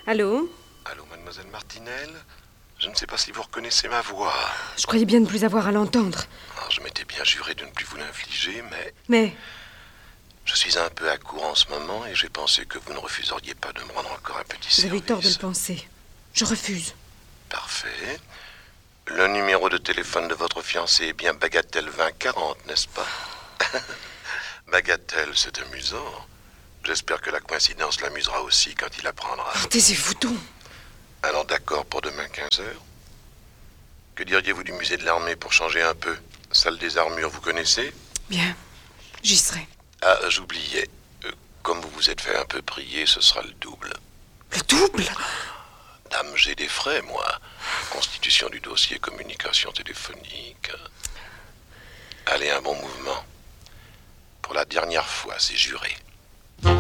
Allô? Allô, mademoiselle Martinel? Je ne sais pas si vous reconnaissez ma voix. Je croyais bien ne plus avoir à l'entendre. Alors, je m'étais bien juré de ne plus vous l'infliger, mais... Mais... Je suis un peu à court en ce moment et j'ai pensé que vous ne refuseriez pas de me rendre encore un petit Vous service. avez eu tort de le penser. Je refuse. Parfait. Le numéro de téléphone de votre fiancé est bien Bagatelle 2040, n'est-ce pas? Bagatelle, c'est amusant. J'espère que la coïncidence l'amusera aussi quand il apprendra. Taisez-vous donc. Alors d'accord pour demain 15h? Que diriez-vous du musée de l'armée pour changer un peu? Salle des armures, vous connaissez? Bien, j'y serai. Ah, j'oubliais. Comme vous vous êtes fait un peu prier, ce sera le double. Le double? Dame, j'ai des frais, moi. Constitution du dossier, communication téléphonique. Allez, un bon mouvement. Pour la dernière fois, c'est juré.